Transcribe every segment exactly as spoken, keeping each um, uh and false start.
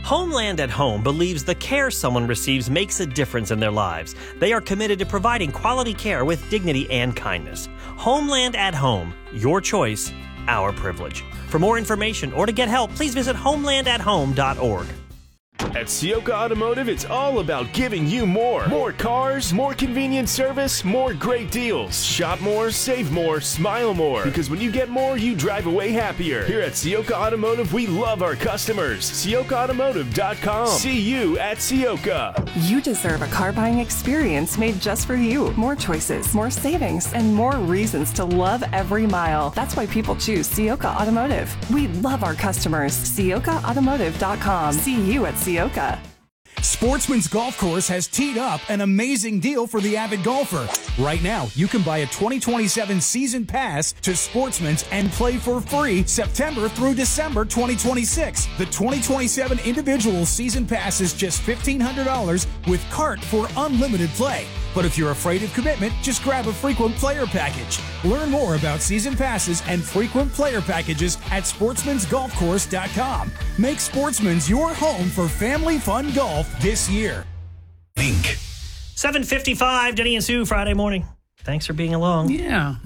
Homeland at Home believes the care someone receives makes a difference in their lives. They are committed to providing quality care with dignity and kindness. Homeland at Home. Your choice, our privilege. For more information or to get help, please visit homeland at home dot org. At Ciocca Automotive, it's all about giving you more. More cars, more convenient service, more great deals. Shop more, save more, smile more. Because when you get more, you drive away happier. Here at Ciocca Automotive, we love our customers. Ciocca Automotive dot com. See you at Ciocca. You deserve a car buying experience made just for you. More choices, more savings, and more reasons to love every mile. That's why people choose Ciocca Automotive. We love our customers. Ciocca Automotive dot com. See you at Ciocca. Sportsman's Golf Course has teed up an amazing deal for the avid golfer. Right now, you can buy a twenty twenty-seven season pass to Sportsman's and play for free September through December twenty twenty-six. The twenty twenty-seven individual season pass is just fifteen hundred dollars with cart for unlimited play. But if you're afraid of commitment, just grab a frequent player package. Learn more about season passes and frequent player packages at sportsmans golf course dot com. Make Sportsman's your home for family fun golf this year. Link. seven fifty-five, Denny and Sue, Friday morning. Thanks for being along. Yeah.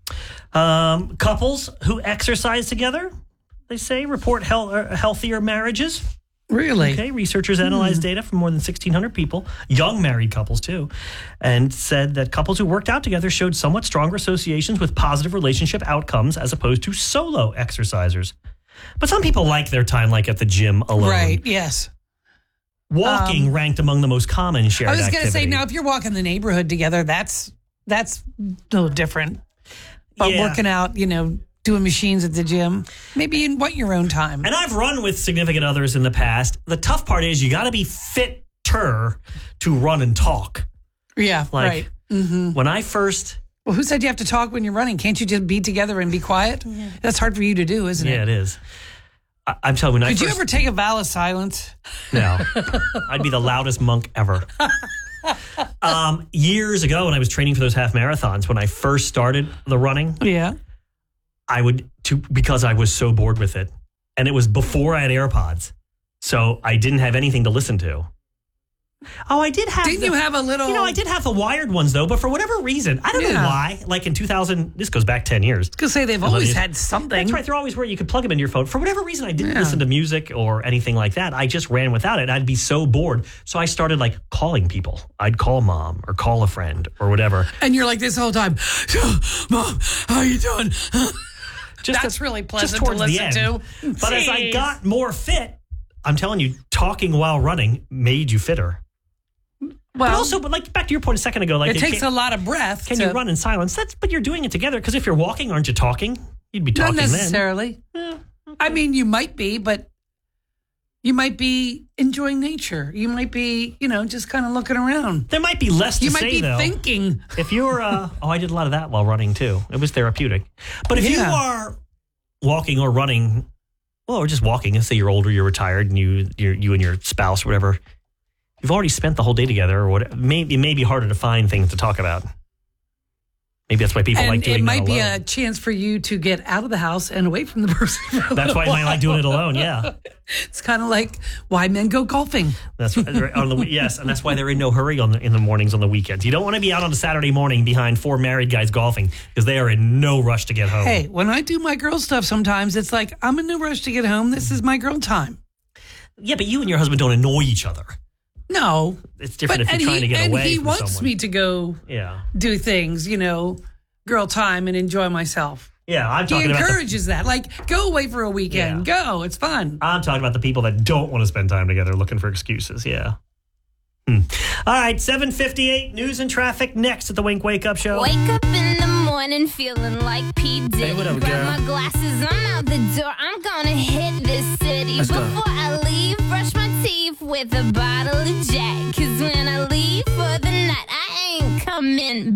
Um, couples who exercise together, they say, report health, uh, healthier marriages. Really? Okay, researchers analyzed mm. data from more than sixteen hundred people, young married couples too, and said that couples who worked out together showed somewhat stronger associations with positive relationship outcomes as opposed to solo exercisers. But some people like their time like at the gym alone. Right, yes. Walking um, ranked among the most common shared I was activity. going to say, now, if you're walking the neighborhood together, that's that's a little different. But yeah. working out, you know, doing machines at the gym, maybe in what your own time. And I've run with significant others in the past. The tough part is you got to be fitter to run and talk. Yeah, like, right. Mm-hmm. When I first... Well, who said you have to talk when you're running? Can't you just be together and be quiet? Yeah. That's hard for you to do, isn't yeah, it? Yeah, it is. I, I'm telling you, when Could I first... you ever take a vow of silence? No. I'd be the loudest monk ever. um, years ago, when I was training for those half marathons, when I first started the running... Yeah. I would, to because I was so bored with it. And it was before I had AirPods. So I didn't have anything to listen to. Oh, I did have... Didn't the, you have a little... You know, I did have the wired ones, though. But for whatever reason, I don't yeah. know why. Like in two thousand... This goes back ten years. I was going to say, they've always had something. That's right. They're always where you could plug them into your phone. For whatever reason, I didn't yeah. listen to music or anything like that. I just ran without it. I'd be so bored. So I started, like, calling people. I'd call mom or call a friend or whatever. And you're like this whole time, Mom, how you doing? Just That's to, really pleasant to listen to. But Jeez. As I got more fit, I'm telling you, talking while running made you fitter. Well, but also, but like back to your point a second ago, like it, it takes a lot of breath. Can to, you run in silence? That's but you're doing it together because if you're walking, aren't you talking? You'd be talking not necessarily. then. Yeah, okay. I mean, you might be, but you might be enjoying nature. You might be, you know, just kind of looking around. There might be less to you say, might be though. thinking. If you're, uh, oh, I did a lot of that while running too. It was therapeutic. But if yeah. you are walking or running, well, or just walking, let's say you're older, you're retired, and you, you're, you and your spouse or whatever, you've already spent the whole day together, or what? Maybe it may be harder to find things to talk about. Maybe that's why people and like doing it it might alone. be a chance for you to get out of the house and away from the person. That's why I might like doing it alone. Yeah, it's kind of like why men go golfing. That's right, on the yes, and that's why they're in no hurry on the, in the mornings on the weekends. You don't want to be out on a Saturday morning behind four married guys golfing because they are in no rush to get home. Hey, when I do my girl stuff, sometimes it's like I'm in no rush to get home. This is my girl time. Yeah, but you and your husband don't annoy each other. No, it's different but, if you're trying he, to get and away. And he from wants someone. me to go yeah. do things, you know, girl time and enjoy myself. Yeah, I'm talking he about. He encourages the, that. Like, go away for a weekend. Yeah. Go. It's fun. I'm talking about the people that don't want to spend time together looking for excuses. Yeah. Hmm. All right, seven fifty-eight, news and traffic next at the Wink Wake Up Show. Wake up in the morning feeling like P. Diddy. Hey, what up, Grab girl? my glasses, I'm out the door. I'm gonna hit this city. Let's Before go. I leave, brush my teeth with a bottle of Jack. Cause when I leave for the night, I ain't coming